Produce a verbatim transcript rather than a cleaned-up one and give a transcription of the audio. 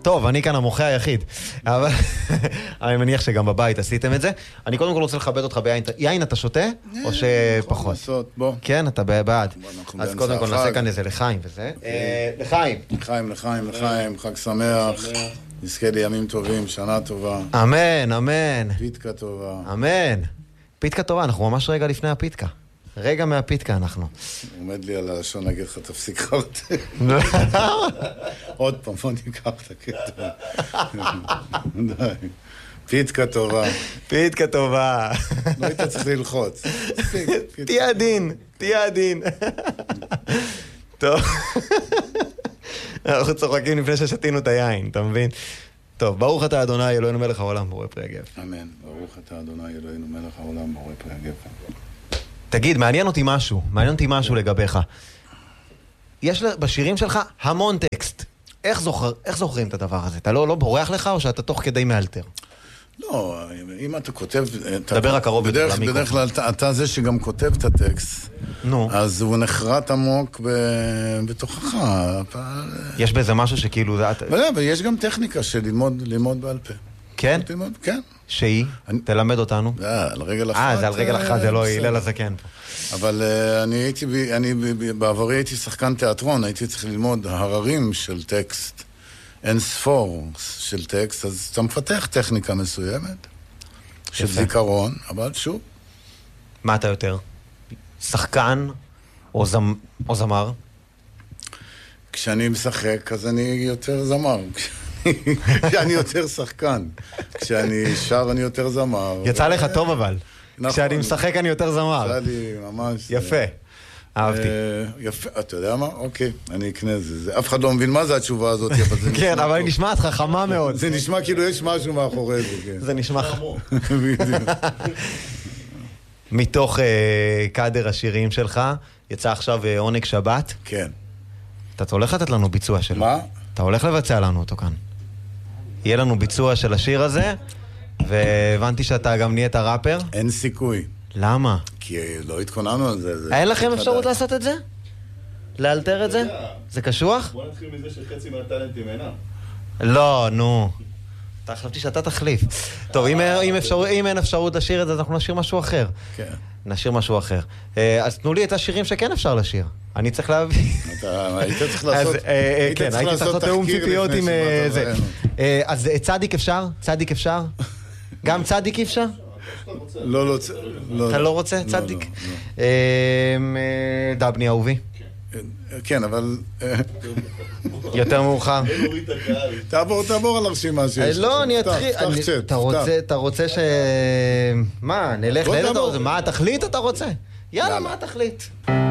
טוב, אני כאן המוחה היחיד, אבל אני מניח שגם בבית עשיתם את זה. אני קודם כל רוצה לכבד אותך ביין. יין אתה שותה? או שפחות? בוא. כן, אתה בעד. אז קודם כל נעשה כאן איזה לחיים וזה. לחיים. לחיים, לחיים, לחיים, חג שמח. נזכה לי ימים טובים, שנה טובה. אמן, אמן. פיתקה טובה. אמן. פיתקה טובה, אנחנו ממש רגע לפני הפיתקה. רגע מהפיתקה אנחנו. עומד לי על הלשון להגיד לך, תפסיק חרטה. עוד פעם, בוא ניקח את הקטע. די. פיתקה טובה. פיתקה טובה. לא היית צריך ללחוץ. תהיה עדין, תהיה עדין. טוב. אנחנו צוחקים לפני ששתינו את היין, אתה מבין? טוב, ברוך אתה אדוני אלוהינו מלך העולם בורא פרי הגפן. אמן. ברוך אתה אדוני אלוהינו מלך העולם בורא פרי הגפן. תגיד, מעניין אותי משהו, מעניין אותי משהו לגביך. יש בשירים שלך המון טקסט. איך זוכר, איך זוכרים את הדבר הזה? אתה לא, לא בורח לך או שאתה תוך כדי מאלתר? לא, אם אתה כותב... דבר הקרוב יותר למיקרופון. בדרך כלל אתה, אתה זה שגם כותב את הטקסט. נו. אז הוא נחרט עמוק ב... בתוכך. יש בזה משהו שכאילו... ויש גם טכניקה של ללמוד, ללמוד בעל פה. כן? ללמוד, כן. שהיא? אני... תלמד אותנו. על רגל אחת. אה, זה על רגל אחת, זה לא הילל הזקן פה. אבל uh, אני הייתי, אני בעברי הייתי שחקן תיאטרון, הייתי צריך ללמוד הררים של טקסט, אין ספור של טקסט, אז אתה מפתח טכניקה מסוימת, של זיכרון, אבל שוב. מה אתה יותר? שחקן או, זמ... או זמר? כשאני משחק, אז אני יותר זמר. כשאני יותר שחקן. כשאני שר, אני יותר זמר. יצא לך טוב אבל. כשאני משחק אני יותר זמר. יצא לי ממש... יפה. אהבתי. יפה, אתה יודע מה? אוקיי, אני אקנה את זה. אף אחד לא מבין מה זה התשובה הזאת. כן, אבל היא נשמעת חכמה מאוד. זה נשמע כאילו יש משהו מאחורי זה. זה נשמע חכמה. מתוך קאדר השירים שלך, יצא עכשיו עונג שבת. כן. אתה הולך לתת לנו ביצוע שלו. מה? אתה הולך לבצע לנו אותו כאן. יהיה לנו ביצוע של השיר הזה, והבנתי שאתה גם נהיית ראפר. אין סיכוי. למה? כי לא התכוננו על זה. אין לכם אפשרות לעשות את זה? לאלתר את זה? זה קשוח? בוא נתחיל מזה שחצי מהטלנטים אינם. לא, נו. אתה חשבתי שאתה תחליף. טוב, אם אין אפשרות לשיר את זה, אז אנחנו נשאיר משהו אחר. כן. נשאיר משהו אחר. אז תנו לי את השירים שכן אפשר לשיר. אני צריך להביא. אתה היית צריך לעשות... כן, הייתי צריך לעשות תאום ציפיות עם זה. אז צדיק אפשר? צדיק אפשר? גם צדיק אפשר? לא, לא. אתה לא רוצה צדיק? דבני אהובי. כן, אבל... יותר מאוחר. תעבור, תעבור על הרשימה שיש. לא, אני אתחיל... אתה רוצה ש... מה, נלך לילד? מה התכלית אתה רוצה? יאללה, מה התכלית?